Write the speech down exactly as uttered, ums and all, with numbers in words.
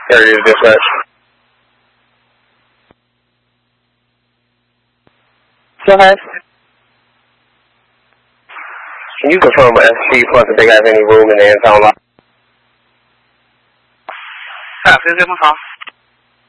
Area dispatch. Go ahead. Can you confirm with S P Plus if they have any room in the impound lot? Ah, 谢谢，不好。